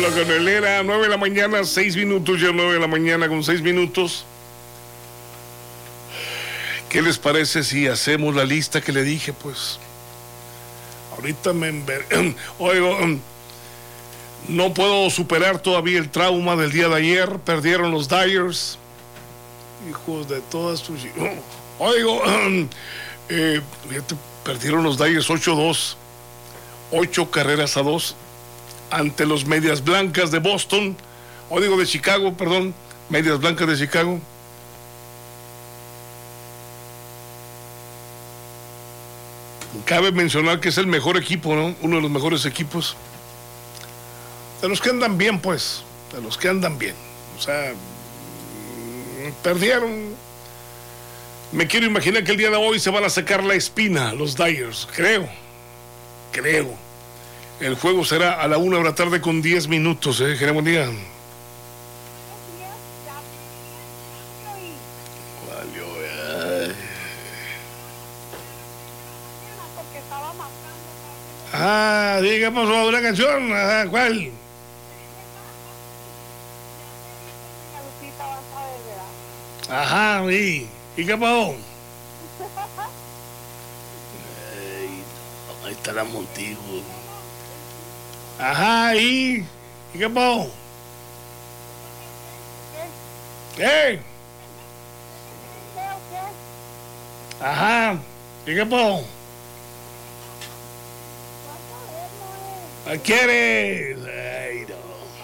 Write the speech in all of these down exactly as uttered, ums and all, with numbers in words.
Vagonelera, nueve de la mañana, seis minutos, ya nueve de la mañana con seis minutos. ¿Qué les parece si hacemos la lista que le dije? Pues ahorita me enver... oigo, no puedo superar todavía el trauma del día de ayer. Perdieron los Dyers, hijos de todas sus... Oigo, eh, perdieron los Dyers ocho dos, ocho carreras a dos ante los Medias Blancas de Boston, o digo de Chicago, perdón, Medias Blancas de Chicago. Cabe mencionar que es el mejor equipo, ¿no? Uno de los mejores equipos. De los que andan bien, pues. De los que andan bien. O sea, perdieron. Me quiero imaginar que el día de hoy se van a sacar la espina los Dyers. Creo. Creo. El juego será a la una de la tarde con diez minutos, ¿eh? Queremos día. Ah, diga, pasó una canción. Ajá, ¿cuál? Ajá, ¿y, ¿y qué pasó? Ay, no, ahí está la Montijo. Ajá, ¿y, ¿y qué pasó? ¿Qué? Ajá, ¿y qué pasó? ¿Qué quieres? Ay, no.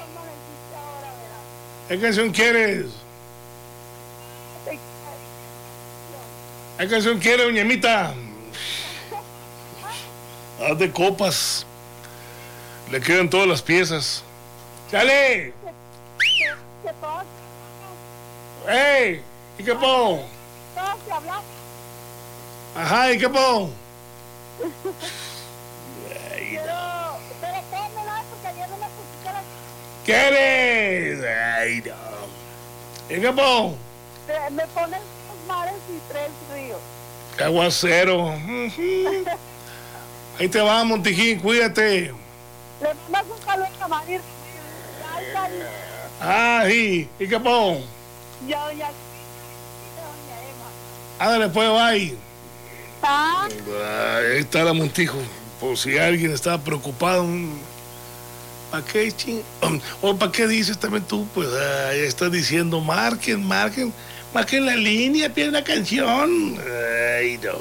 ¿Qué canción quieres? ¿Qué canción quieres, doña Emita? Haz de copas. Le quedan todas las piezas. ¡Chale! ¡Ey! ¿Y qué po? Ajá, ¿y qué po? ¿Quieres? Ay, no. ¿Y qué po? Me ponen dos mares y tres ríos. Aguacero. Ahí te va, Montijín, cuídate. Le mandas un saludo a María. Ah, sí. ¿Y qué po? Ya, doña, doña Emma. Ándale, pues, bye. ¿Ah? Ahí está la Montijo. Por si alguien estaba preocupado. ¿Para qué, ching? ¿O para qué dices también tú? Pues ahí estás diciendo, marquen, marquen. Marquen la línea, piden la canción. Ay, no.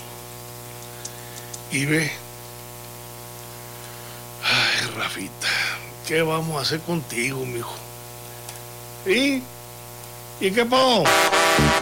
Y ve. Ay, Rafita, ¿qué vamos a hacer contigo, mijo? ¿Y? ¿Y qué pasó?